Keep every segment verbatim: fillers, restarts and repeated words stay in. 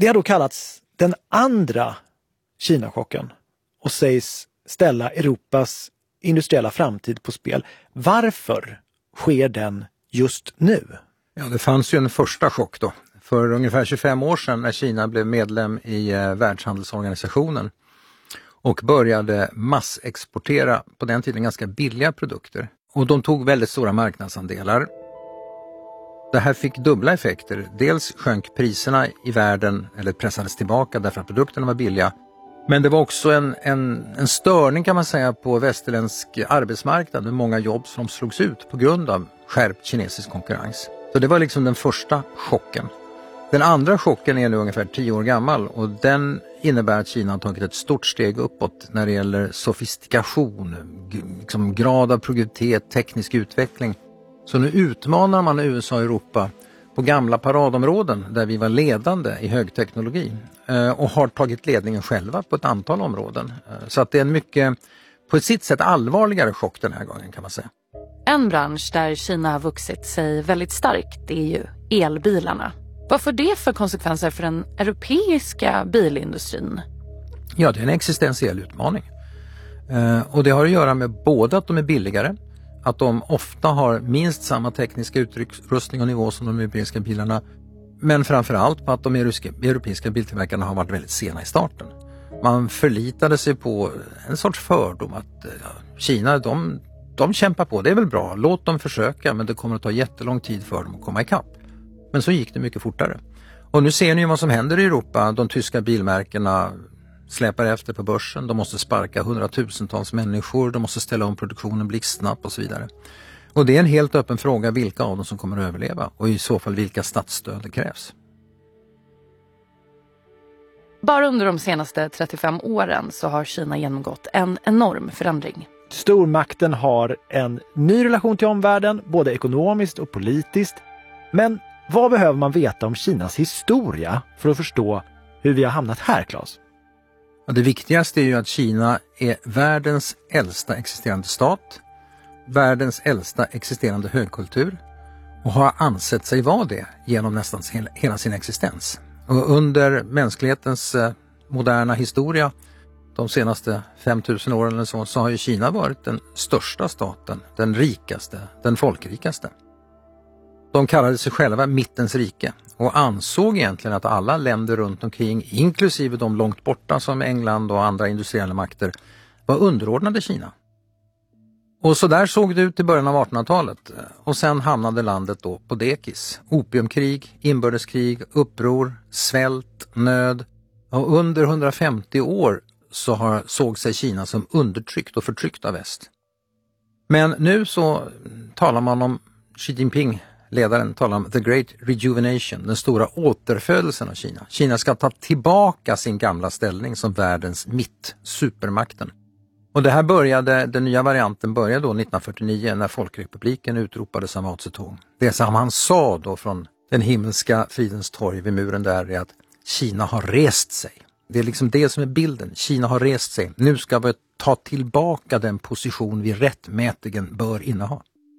Det har då kallats den andra Kina-chocken och sägs ställa Europas industriella framtid på spel. Varför sker den just nu? Ja, det fanns ju en första chock då. För ungefär tjugofem år sedan när Kina blev medlem i eh, Världshandelsorganisationen och började massexportera på den tiden ganska billiga produkter. Och de tog väldigt stora marknadsandelar. Det här fick dubbla effekter. Dels sjönk priserna i världen eller pressades tillbaka därför att produkterna var billiga. Men det var också en, en, en störning kan man säga på västerländsk arbetsmarknad med många jobb som slogs ut på grund av skärpt kinesisk konkurrens. Så det var liksom den första chocken. Den andra chocken är nu ungefär tio år gammal och den innebär att Kina har tagit ett stort steg uppåt när det gäller sofistikation, liksom grad av progressivitet, teknisk utveckling. Så nu utmanar man U S A och Europa på gamla paradområden där vi var ledande i högteknologi och har tagit ledningen själva på ett antal områden. Så att det är en mycket, på ett sitt sätt allvarligare chock den här gången kan man säga. En bransch där Kina har vuxit sig väldigt starkt är ju elbilarna. Vad får det för konsekvenser för den europeiska bilindustrin? Ja, det är en existentiell utmaning. Och det har att göra med både att de är billigare, att de ofta har minst samma tekniska utrustning och nivå som de europeiska bilarna, men framförallt på att de europeiska biltillverkarna har varit väldigt sena i starten. Man förlitade sig på en sorts fördom att ja, Kina, de, de kämpar på, det är väl bra, låt dem försöka, men det kommer att ta jättelång tid för dem att komma ikapp. Men så gick det mycket fortare. Och nu ser ni vad som händer i Europa, de tyska bilmärkena släpar efter på börsen, de måste sparka hundratusentals människor, de måste ställa om produktionen blixtsnabbt och så vidare. Och det är en helt öppen fråga vilka av dem som kommer att överleva och i så fall vilka statsstöd det krävs. Bara under de senaste trettiofem åren så har Kina genomgått en enorm förändring. Stormakten har en ny relation till omvärlden, både ekonomiskt och politiskt. Men vad behöver man veta om Kinas historia för att förstå hur vi har hamnat här, Claes? Ja, det viktigaste är ju att Kina är världens äldsta existerande stat, världens äldsta existerande högkultur och har ansett sig vara det genom nästan hela sin existens. Och under mänsklighetens eh, moderna historia, de senaste fem tusen åren eller så, så har ju Kina varit den största staten, den rikaste, den folkrikaste. De kallade sig själva mittens rike och ansåg egentligen att alla länder runt omkring, inklusive de långt borta som England och andra industriella makter, var underordnade Kina. Och så där såg det ut i början av artonhundratalet och sen hamnade landet då på dekis. Opiumkrig, inbördeskrig, uppror, svält, nöd. Och under hundrafemtio år så har, såg sig Kina som undertryckt och förtryckt av väst. Men nu så talar man om Xi Jinping, ledaren, talar om the great rejuvenation, den stora återfödelsen av Kina. Kina ska ta tillbaka sin gamla ställning som världens mitt, supermakten. Och det här började, den nya varianten började då nittonhundrafyrtionio när Folkrepubliken utropades av Mao Zedong. Det som han sa då från den himmelska fridens torg vid muren där är att Kina har rest sig. Det är liksom det som är bilden. Kina har rest sig. Nu ska vi ta tillbaka den position vi rättmätigen bör inneha.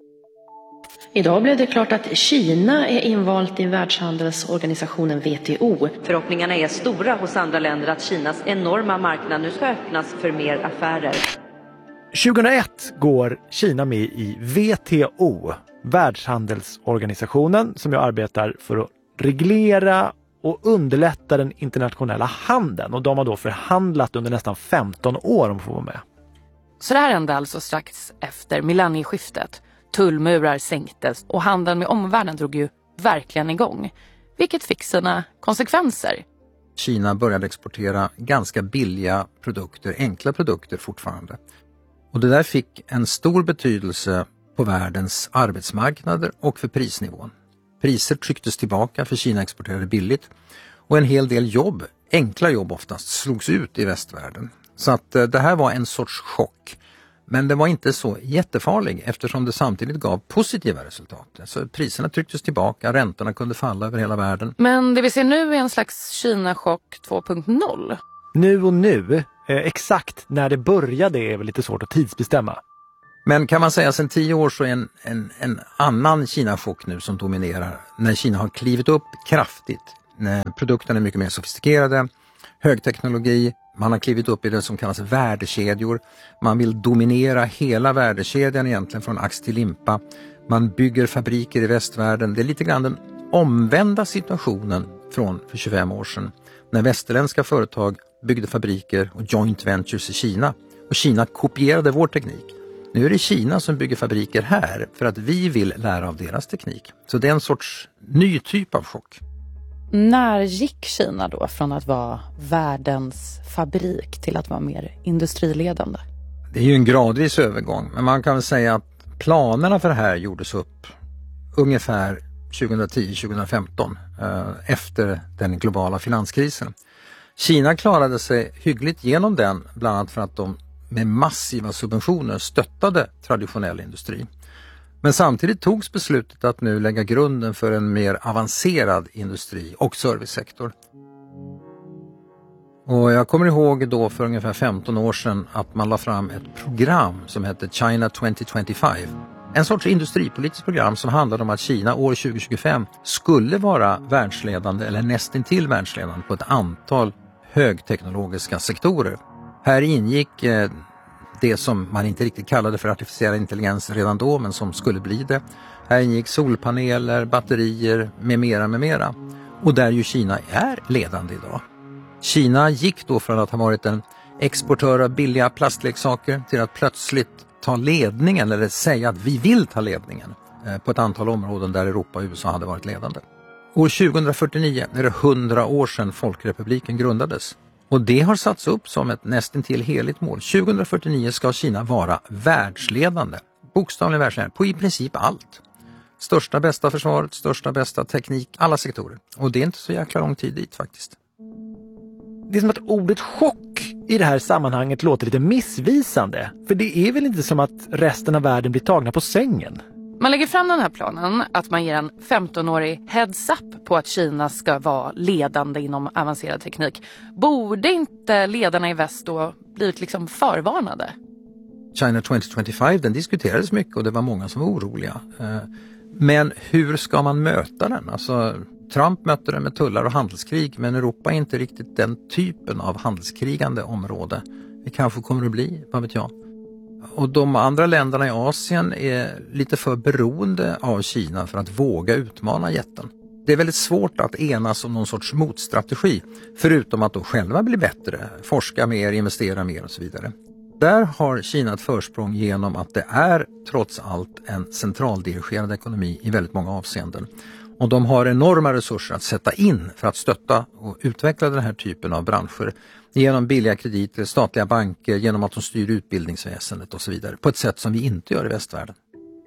Idag blev det klart att Kina är invalt i Världshandelsorganisationen W T O. Förhoppningarna är stora hos andra länder att Kinas enorma marknad nu ska öppnas för mer affärer. tjugohundraett går Kina med i W T O, Världshandelsorganisationen, som jag arbetar för att reglera och underlätta den internationella handeln. Och de har då förhandlat under nästan femton år om att få vara med. Så det här hände alltså strax efter millennieskiftet. Tullmurar sänktes och handeln med omvärlden drog ju verkligen igång. Vilket fick sina konsekvenser. Kina började exportera ganska billiga produkter, enkla produkter fortfarande. Och det där fick en stor betydelse på världens arbetsmarknader och för prisnivån. Priser trycktes tillbaka för Kina exporterade billigt och en hel del jobb, enkla jobb oftast, slogs ut i västvärlden. Så att det här var en sorts chock. Men det var inte så jättefarlig eftersom det samtidigt gav positiva resultat. Så priserna trycktes tillbaka, räntorna kunde falla över hela världen. Men det vi ser nu är en slags Kina-chock två punkt noll. Nu och nu, eh, exakt när det började är väl lite svårt att tidsbestämma. Men kan man säga sedan tio år så är en, en, en annan Kina-chock nu som dominerar. När Kina har klivit upp kraftigt, Produkterna är mycket mer sofistikerade, högteknologi, man har klivit upp i det som kallas värdekedjor. Man vill dominera hela värdekedjan egentligen från ax till limpa. Man bygger fabriker i västvärlden. Det är lite grann den omvända situationen från för tjugofem år sedan. När västerländska företag byggde fabriker och joint ventures i Kina. Och Kina kopierade vår teknik. Nu är det Kina som bygger fabriker här för att vi vill lära av deras teknik. Så det är en sorts ny typ av chock. När gick Kina då från att vara världens fabrik till att vara mer industriledande? Det är ju en gradvis övergång, men man kan väl säga att planerna för det här gjordes upp ungefär tjugohundratio tjugohundrafemton eh, efter den globala finanskrisen. Kina klarade sig hyggligt genom den, bland annat för att de med massiva subventioner stöttade traditionell industri. Men samtidigt togs beslutet att nu lägga grunden för en mer avancerad industri och servicesektor. Och jag kommer ihåg då för ungefär femton år sedan att man la fram ett program som hette China tjugo tjugofem. En sorts industripolitiskt program som handlade om att Kina år tjugo tjugofem skulle vara världsledande eller nästintill världsledande på ett antal högteknologiska sektorer. Här ingick eh, det som man inte riktigt kallade för artificiell intelligens redan då, men som skulle bli det. Här ingick solpaneler, batterier med mera med mera. Och där ju Kina är ledande idag. Kina gick då från att ha varit en exportör av billiga plastleksaker till att plötsligt ta ledningen eller säga att vi vill ta ledningen på ett antal områden där Europa och U S A hade varit ledande. År tjugohundrafyrtionio är det hundra år sedan Folkrepubliken grundades. Och det har satts upp som ett nästintill heligt mål. tjugohundrafyrtionio ska Kina vara världsledande, bokstavligen världsledande, på i princip allt. Största bästa försvaret, största bästa teknik, alla sektorer. Och det är inte så jäkla lång tid dit faktiskt. Det är som att ordet chock i det här sammanhanget låter lite missvisande. För det är väl inte som att resten av världen blir tagna på sängen? Man lägger fram den här planen att man ger en femtonårig heads up på att Kina ska vara ledande inom avancerad teknik. Borde inte ledarna i väst då blivit liksom förvarnade? China tjugo tjugofem, den diskuterades mycket och det var många som var oroliga. Men hur ska man möta den? Alltså, Trump mötte den med tullar och handelskrig, men Europa är inte riktigt den typen av handelskrigande område. Det kanske kommer att bli, vad vet jag. Och de andra länderna i Asien är lite för beroende av Kina för att våga utmana jätten. Det är väldigt svårt att enas om någon sorts motstrategi, förutom att då själva bli bättre, forska mer, investera mer och så vidare. Där har Kina ett försprång genom att det är trots allt en centraldirigerad ekonomi i väldigt många avseenden. Och de har enorma resurser att sätta in för att stötta och utveckla den här typen av branscher genom billiga krediter, statliga banker, genom att de styr utbildningsväsendet och så vidare på ett sätt som vi inte gör i västvärlden.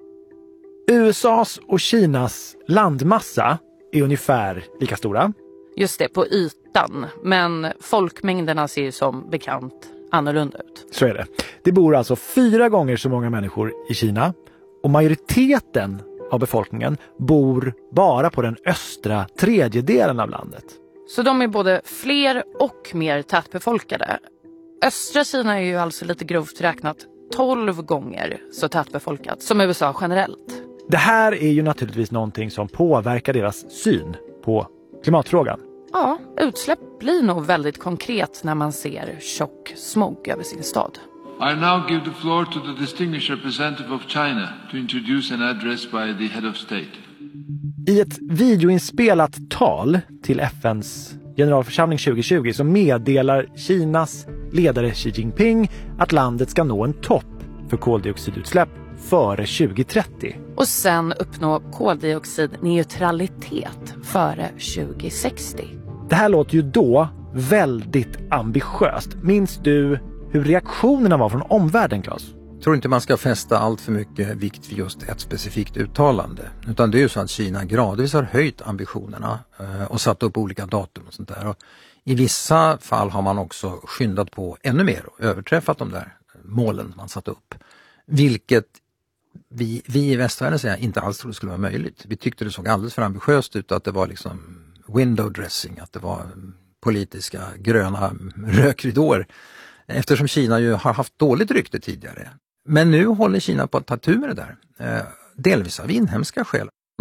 U S A:s och Kinas landmassa är ungefär lika stora. Just det, på ytan. Men folkmängderna ser ju som bekant annorlunda ut. Så är det. Det bor alltså fyra gånger så många människor i Kina och majoriteten av befolkningen bor bara på den östra tredjedelen av landet. Så de är både fler och mer tätbefolkade. Östra Kina är ju alltså lite grovt räknat tolv gånger så tätbefolkat som U S A generellt. Det här är ju naturligtvis någonting som påverkar deras syn på klimatfrågan. Ja, utsläpp blir nog väldigt konkret när man ser tjock smog över sin stad. I now give the floor to the distinguished representative of China to introduce an address by the head of state. I ett videoinspelat tal till F N:s generalförsamling tjugo tjugo så meddelar Kinas ledare Xi Jinping att landet ska nå en topp för koldioxidutsläpp före tjugo trettio. Och sen uppnå koldioxidneutralitet före tjugo sextio. Det här låter ju då väldigt ambitiöst. Minns du hur reaktionerna var från omvärlden, Claes? Jag tror inte man ska fästa allt för mycket vikt vid just ett specifikt uttalande. Utan det är ju så att Kina gradvis har höjt ambitionerna och satt upp olika datum och sånt där. Och i vissa fall har man också skyndat på ännu mer och överträffat de där målen man satt upp. Vilket vi, vi i västvärlden säger inte alls trodde skulle vara möjligt. Vi tyckte det såg alldeles för ambitiöst ut, att det var liksom window dressing, att det var politiska gröna rökridåer. Eftersom Kina ju har haft dåligt rykte tidigare. Men nu håller Kina på att ta tur med det där. Eh, delvis av inhemska skäl. Man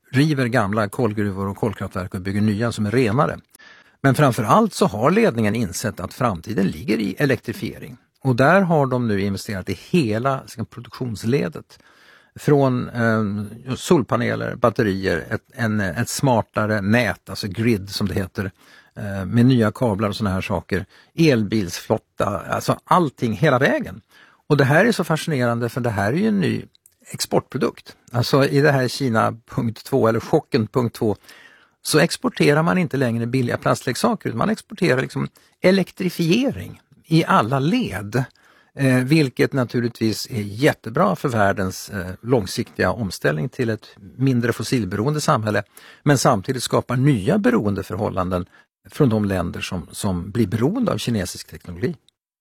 river gamla kolgruvor och kolkraftverk och bygger nya som är renare. Men framförallt så har ledningen insett att framtiden ligger i elektrifiering. Och där har de nu investerat i hela produktionsledet. Från eh, solpaneler, batterier, ett, en, ett smartare nät, alltså grid som det heter, eh, med nya kablar och såna här saker. Elbilsflotta, alltså allting hela vägen. Och det här är så fascinerande för det här är ju en ny exportprodukt. Alltså i det här Kina punkt två eller chocken punkt två så exporterar man inte längre billiga plastleksaker utan man exporterar liksom elektrifiering i alla led. Eh, vilket naturligtvis är jättebra för världens eh, långsiktiga omställning till ett mindre fossilberoende samhälle men samtidigt skapar nya beroendeförhållanden från de länder som, som blir beroende av kinesisk teknologi.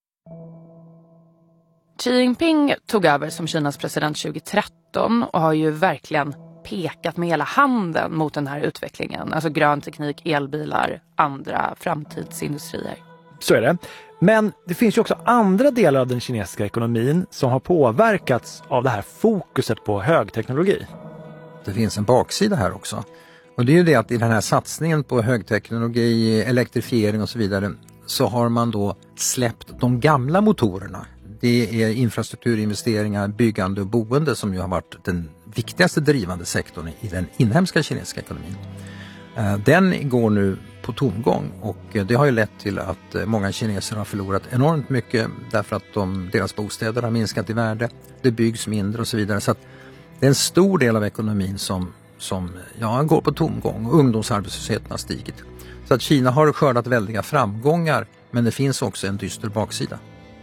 Xi Jinping tog över som Kinas president tjugohundratretton och har ju verkligen pekat med hela handen mot den här utvecklingen. Alltså grön teknik, elbilar, andra framtidsindustrier. Så är det. Men det finns ju också andra delar av den kinesiska ekonomin som har påverkats av det här fokuset på högteknologi. Det finns en baksida här också. Och det är ju det att i den här satsningen på högteknologi, elektrifiering och så vidare så har man då släppt de gamla motorerna. Det är infrastrukturinvesteringar, byggande och boende som ju har varit den viktigaste drivande sektorn i den inhemska kinesiska ekonomin. Den går nu på tomgång och det har ju lett till att många kineser har förlorat enormt mycket därför att de, deras bostäder har minskat i värde, det byggs mindre och så vidare. Så att det är en stor del av ekonomin som, som ja, går på tomgång och ungdomsarbetslösheten har stigit. Så att Kina har skördat väldiga framgångar men det finns också en dyster baksida.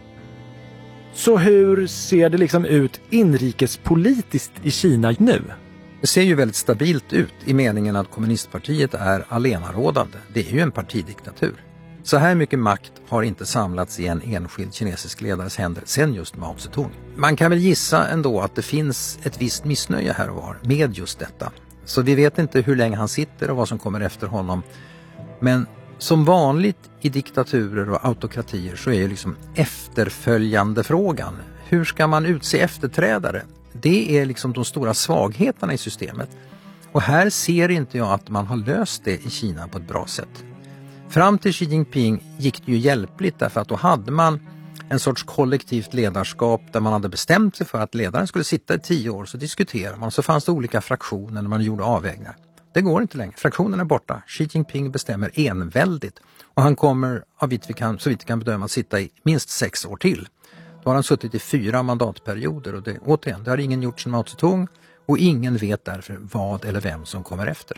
Så hur ser det liksom ut inrikespolitiskt i Kina nu? Det ser ju väldigt stabilt ut i meningen att kommunistpartiet är allenarådande. Det är ju en partidiktatur. Så här mycket makt har inte samlats i en enskild kinesisk ledares händer sen just Mao Zedong. Man kan väl gissa ändå att det finns ett visst missnöje här och var med just detta. Så vi vet inte hur länge han sitter och vad som kommer efter honom. Men som vanligt i diktaturer och autokratier så är ju liksom efterföljande frågan. Hur ska man utse efterträdare? Det är liksom de stora svagheterna i systemet. Och här ser inte jag att man har löst det i Kina på ett bra sätt. Fram till Xi Jinping gick det ju hjälpligt därför att då hade man en sorts kollektivt ledarskap där man hade bestämt sig för att ledaren skulle sitta i tio år, så diskuterar man. Så fanns det olika fraktioner när man gjorde avvägningar. Det går inte längre. Fraktionen är borta. Xi Jinping bestämmer enväldigt. Och han kommer, av vitt vi kan, så vitt vi kan bedöma, att sitta i minst sex år till. Då har han suttit i fyra mandatperioder och det, återigen, det har ingen gjort sedan Mao Zedong och ingen vet därför vad eller vem som kommer efter.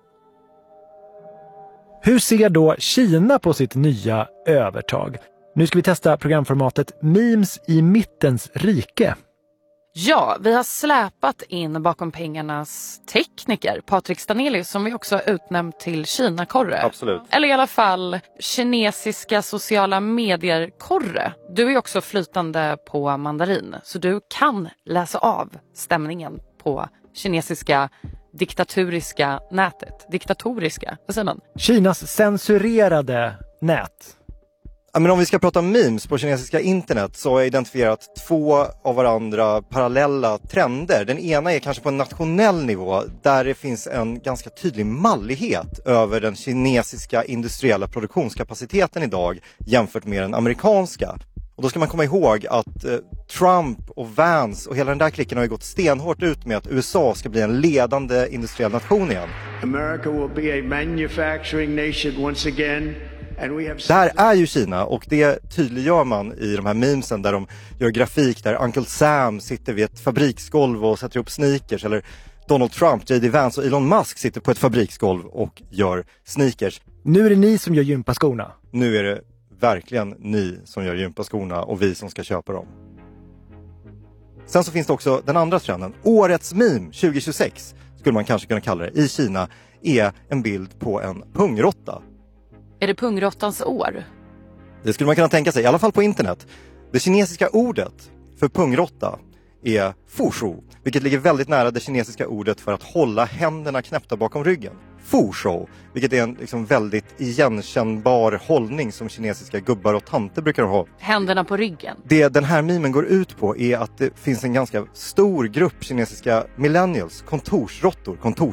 Hur ser då Kina på sitt nya övertag? Nu ska vi testa programformatet Memes i mittens rike. Ja, vi har släpat in bakom pengarnas tekniker, Patrik Stanelius, som vi också har utnämnt till Kina-korre. Absolut. Eller i alla fall kinesiska sociala medier-korre. Du är också flytande på mandarin, så du kan läsa av stämningen på kinesiska diktaturiska nätet. Diktatoriska, vad säger man? Kinas censurerade nät. Ja, men om vi ska prata om memes på kinesiska internet så har jag identifierat två av varandra parallella trender. Den ena är kanske på en nationell nivå där det finns en ganska tydlig mallighet över den kinesiska industriella produktionskapaciteten idag jämfört med den amerikanska. Och då ska man komma ihåg att eh, Trump och Vance och hela den där klicken har ju gått stenhårt ut med att U S A ska bli en ledande industriell nation igen. America will be a manufacturing nation once again. Där är ju Kina och det tydliggör man i de här memesen där de gör grafik där Uncle Sam sitter vid ett fabriksgolv och sätter upp sneakers, eller Donald Trump, J D Vance och Elon Musk sitter på ett fabriksgolv och gör sneakers. Nu är det ni som gör gympaskorna. Nu är det verkligen ni som gör gympaskorna och vi som ska köpa dem. Sen så finns det också den andra trenden. Årets meme tjugohundratjugosex skulle man kanske kunna kalla det i Kina är en bild på en pungråtta. Är det pungrottans år? Det skulle man kunna tänka sig, i alla fall på internet. Det kinesiska ordet för pungrotta är fushu, vilket ligger väldigt nära det kinesiska ordet för att hålla händerna knäppta bakom ryggen. Fushu, vilket är en liksom väldigt igenkännbar hållning som kinesiska gubbar och tanter brukar ha. Händerna på ryggen. Det den här memen går ut på är att det finns en ganska stor grupp kinesiska millennials, kontorsrottor, kontors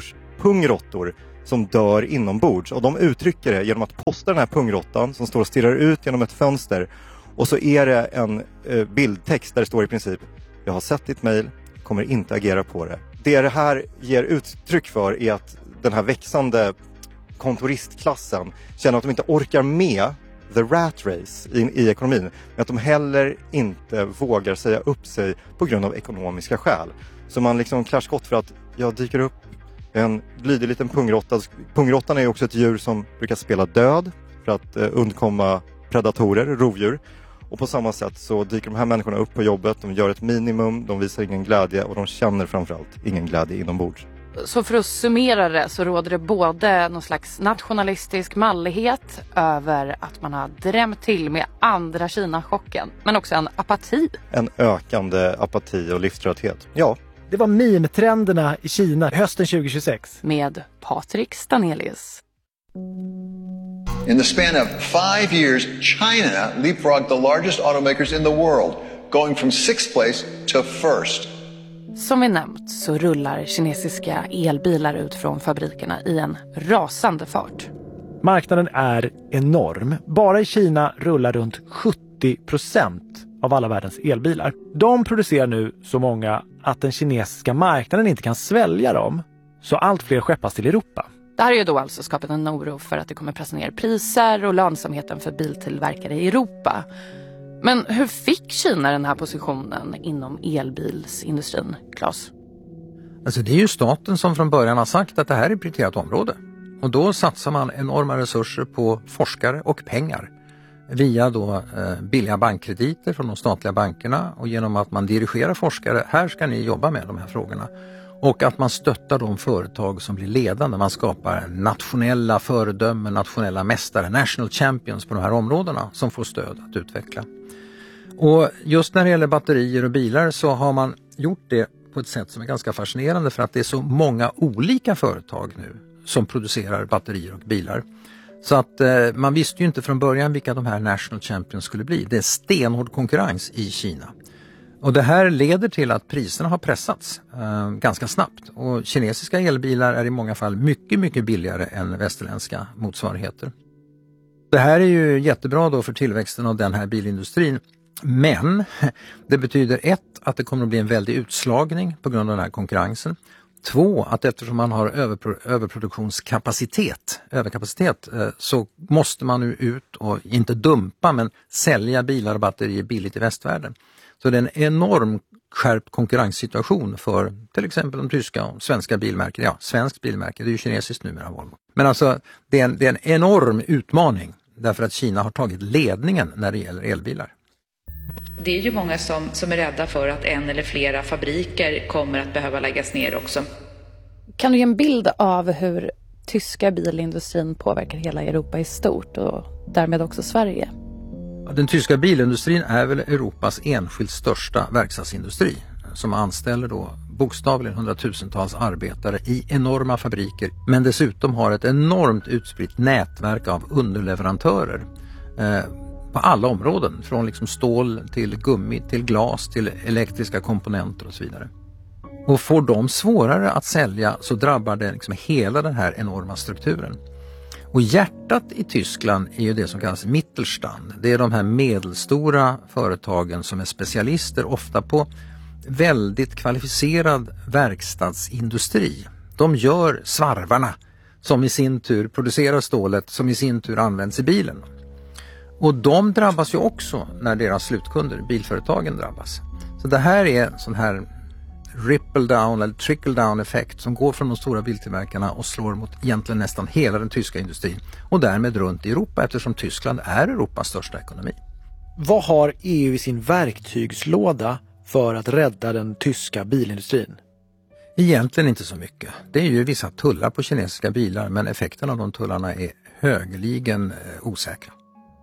pungråttor som dör inombords. Och de uttrycker det genom att posta den här pungrottan som står och stirrar ut genom ett fönster. Och så är det en eh, bildtext där det står i princip: jag har sett ditt mejl, kommer inte agera på det. Det det här ger uttryck för är att den här växande kontoristklassen känner att de inte orkar med the rat race i, i ekonomin, men att de heller inte vågar säga upp sig på grund av ekonomiska skäl. Så man liksom klär skott för att jag dyker upp en lydig liten pungrotta. Pungrottan är också ett djur som brukar spela död för att eh, undkomma predatorer, rovdjur. Och på samma sätt så dyker de här människorna upp på jobbet, de gör ett minimum, de visar ingen glädje och de känner framförallt ingen glädje inombords. Så för att summera det så råder det både någon slags nationalistisk mallighet över att man har drämt till med andra Kina-chocken, men också en apati. En ökande apati och livströtthet. Ja. Det var meme-trenderna i Kina hösten tjugohundratjugosex. Med Patrik Stanelius. In the span of five years, China leapfrogged the largest automakers in the world, going from sixth place to first. Som vi nämnt så rullar kinesiska elbilar ut från fabrikerna i en rasande fart. Marknaden är enorm. Bara i Kina rullar runt sjuttio procent av alla världens elbilar. De producerar nu så många att den kinesiska marknaden inte kan svälja dem. Så allt fler skeppas till Europa. Det här har ju då alltså skapat en oro för att det kommer pressa ner priser och lönsamheten för biltillverkare i Europa. Men hur fick Kina den här positionen inom elbilsindustrin, Claes? Alltså det är ju staten som från början har sagt att det här är ett prioriterat område. Och då satsar man enorma resurser på forskare och pengar via då eh, billiga bankkrediter från de statliga bankerna och genom att man dirigerar forskare, här ska ni jobba med de här frågorna. Och att man stöttar de företag som blir ledande. Man skapar nationella föredömen, nationella mästare, national champions på de här områdena som får stöd att utveckla. Och just när det gäller batterier och bilar så har man gjort det på ett sätt som är ganska fascinerande för att det är så många olika företag nu som producerar batterier och bilar. Så att eh, man visste ju inte från början vilka de här national champions skulle bli. Det är stenhård konkurrens i Kina. Och det här leder till att priserna har pressats eh, ganska snabbt. Och kinesiska elbilar är i många fall mycket, mycket billigare än västerländska motsvarigheter. Det här är ju jättebra då för tillväxten av den här bilindustrin. Men det betyder ett, att det kommer att bli en väldig utslagning på grund av den här konkurrensen. Två, att eftersom man har överpro- överproduktionskapacitet, överkapacitet eh, så måste man nu ut och inte dumpa men sälja bilar och batterier billigt i västvärlden. Så det är en enorm skärpt konkurrenssituation för till exempel de tyska och svenska bilmärken. Ja, svensk bilmärke, det är ju kinesiskt numera Volvo. Men alltså det är, en, det är en enorm utmaning därför att Kina har tagit ledningen när det gäller elbilar. Det är ju många som, som är rädda för att en eller flera fabriker kommer att behöva läggas ner också. Kan du ge en bild av hur tyska bilindustrin påverkar hela Europa i stort och därmed också Sverige? Den tyska bilindustrin är väl Europas enskilt största verkstadsindustri som anställer då bokstavligen hundratusentals arbetare i enorma fabriker men dessutom har ett enormt utspritt nätverk av underleverantörer eh, på alla områden, från liksom stål till gummi till glas till elektriska komponenter och så vidare. Och får de svårare att sälja så drabbar det liksom hela den här enorma strukturen. Och hjärtat i Tyskland är ju det som kallas Mittelstand. Det är de här medelstora företagen som är specialister ofta på väldigt kvalificerad verkstadsindustri. De gör svarvarna som i sin tur producerar stålet som i sin tur används i bilen. Och de drabbas ju också när deras slutkunder, bilföretagen, drabbas. Så det här är en sån här ripple down eller trickle down effekt som går från de stora biltillverkarna och slår mot egentligen nästan hela den tyska industrin och därmed runt i Europa eftersom Tyskland är Europas största ekonomi. Vad har E U i sin verktygslåda för att rädda den tyska bilindustrin? Egentligen inte så mycket. Det är ju vissa tullar på kinesiska bilar men effekten av de tullarna är högeligen eh, osäkra.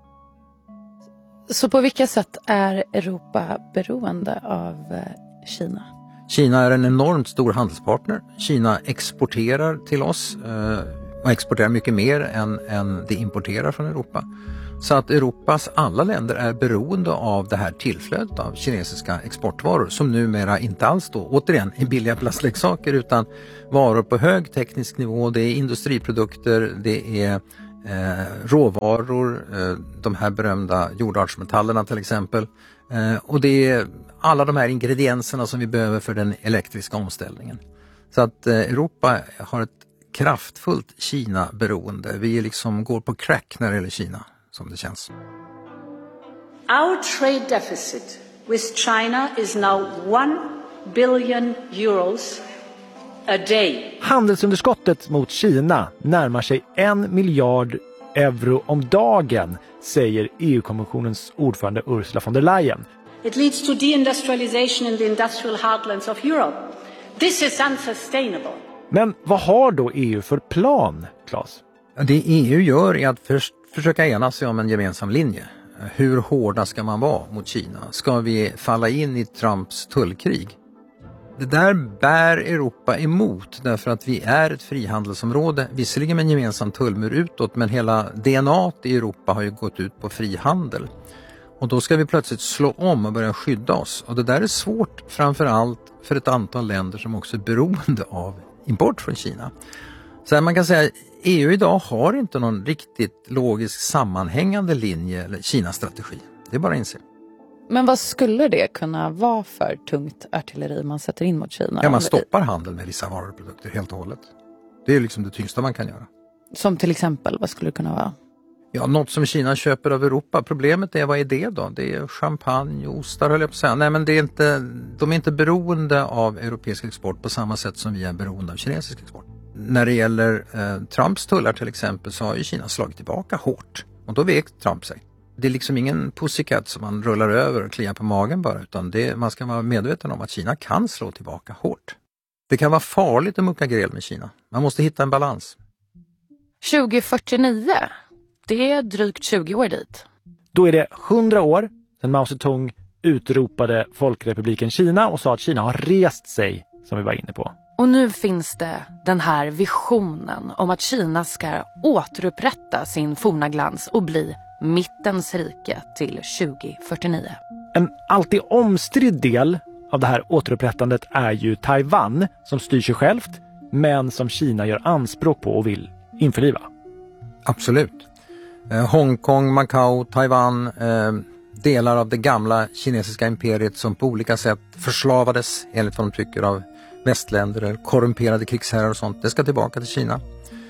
Så på vilka sätt är Europa beroende av Kina? Kina är en enormt stor handelspartner. Kina exporterar till oss. och exporterar mycket mer än, än det importerar från Europa. Så att Europas alla länder är beroende av det här tillflödet av kinesiska exportvaror som numera inte alls då, återigen, är billiga plastleksaker utan varor på hög teknisk nivå. Det är industriprodukter, det är eh, råvaror, eh, de här berömda jordartsmetallerna till exempel. Eh, och det är alla de här ingredienserna som vi behöver för den elektriska omställningen. Så att eh, Europa har ett kraftfullt Kina-beroende. Vi liksom går på crack när det gäller Kina, som det känns. Our trade deficit with China is now one billion euros a day. Handelsunderskottet mot Kina närmar sig en miljard euro om dagen, säger E U-kommissionens ordförande Ursula von der Leyen. It leads to deindustrialization in the industrial heartlands of Europe. This is unsustainable. Men vad har då E U för plan, Claes? Det E U gör är att först försöka ena sig om en gemensam linje. Hur hårda ska man vara mot Kina? Ska vi falla in i Trumps tullkrig? Det där bär Europa emot därför att vi är ett frihandelsområde, visserligen med en gemensam tullmur utåt, men hela D N A i Europa har ju gått ut på frihandel. Och då ska vi plötsligt slå om och börja skydda oss. Och det där är svårt framförallt för ett antal länder som också är beroende av import från Kina. Så man kan säga att E U idag har inte någon riktigt logisk sammanhängande linje eller Kina-strategi. Det är bara att inse. Men vad skulle det kunna vara för tungt artilleri man sätter in mot Kina? Ja, man stoppar handel med vissa varor och produkter helt och hållet. Det är liksom det tyngsta man kan göra. Som till exempel, vad skulle det kunna vara? Ja, något som Kina köper av Europa. Problemet är, vad är det då? Det är champagne och ostar, höll jag på att säga. Nej, men det är inte, de är inte beroende av europeisk export på samma sätt som vi är beroende av kinesisk export. När det gäller eh, Trumps tullar till exempel så har ju Kina slagit tillbaka hårt. Och då vek Trump sig. Det är liksom ingen pussycat som man rullar över och kliar på magen bara, utan det, man ska vara medveten om att Kina kan slå tillbaka hårt. Det kan vara farligt att mucka gräl med Kina. Man måste hitta en balans. tjugo fyrtionio, det är drygt tjugo år dit. Då är det hundra år sedan Mao Zedong utropade Folkrepubliken Kina och sa att Kina har rest sig, som vi var inne på. Och nu finns det den här visionen om att Kina ska återupprätta sin forna glans och bli mittens rike till tjugo fyrtionio. En alltid omstridd del av det här återupprättandet är ju Taiwan, som styr sig självt men som Kina gör anspråk på och vill införliva. Absolut. Eh, Hongkong, Macau, Taiwan, eh, delar av det gamla kinesiska imperiet som på olika sätt förslavades enligt vad de tycker av västländer eller korrumperade krigsherrar och sånt. Det ska tillbaka till Kina.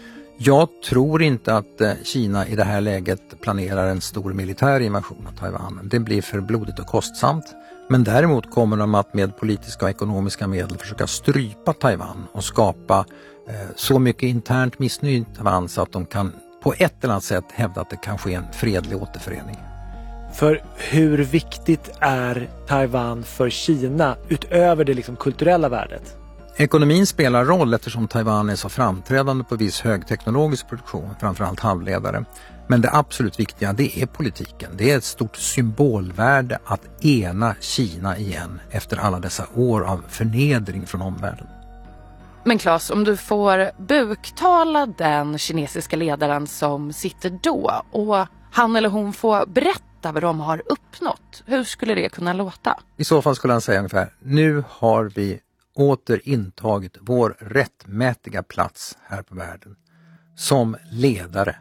Jag tror inte att eh, Kina i det här läget planerar en stor militär invasion av Taiwan. Det blir för blodigt och kostsamt. Men däremot kommer de att med politiska och ekonomiska medel försöka strypa Taiwan och skapa eh, så mycket internt missnöje i Taiwan så att de kan på ett eller annat sätt hävda att det kan ske en fredlig återförening. För hur viktigt är Taiwan för Kina utöver det liksom kulturella värdet? Ekonomin spelar roll eftersom Taiwan är så framträdande på viss högteknologisk produktion, framförallt halvledare. Men det absolut viktiga, det är politiken. Det är ett stort symbolvärde att ena Kina igen efter alla dessa år av förnedring från omvärlden. Men Claes, om du får buktala den kinesiska ledaren som sitter då och han eller hon får berätta vad de har uppnått, hur skulle det kunna låta? I så fall skulle han säga ungefär, nu har vi åter intagit vår rättmätiga plats här på världen som ledare,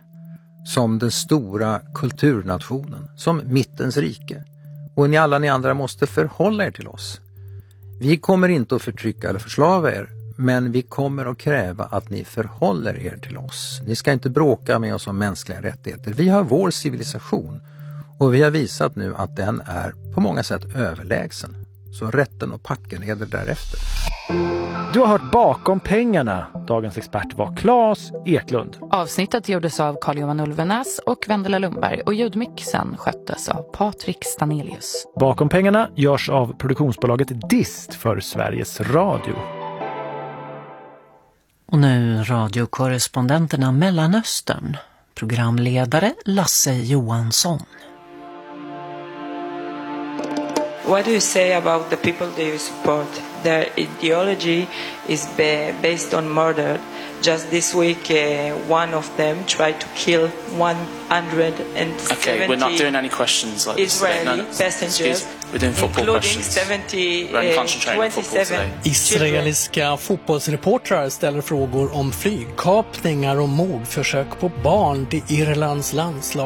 som den stora kulturnationen, som mittens rike. Och ni alla ni andra måste förhålla er till oss. Vi kommer inte att förtrycka eller förslava er, men vi kommer att kräva att ni förhåller er till oss. Ni ska inte bråka med oss om mänskliga rättigheter. Vi har vår civilisation och vi har visat nu att den är på många sätt överlägsen. Så rätten och packen är det därefter. Du har hört Bakom pengarna. Dagens expert var Claes Eklund. Avsnittet gjordes av Carl-Johan Ulvenäs och Vendela Lundberg och ljudmixen sköttes av Patrik Stanelius. Bakom pengarna görs av produktionsbolaget Dist för Sveriges Radio. Och nu radiokorrespondenterna Mellanöstern. Programledare Lasse Johansson. what do you say about the people that you support? Their ideology is ba- based on murder. Just this week, uh, one of them tried to kill one hundred seventy Okay, we're not doing any questions like Israeli this. No, no, passengers, we're doing football including questions. seventy, We're only uh, concentrating on football today. Israeliska fotbollsreportrar ställer frågor om flygkapningar och mordförsök på barn till Irlands landslag.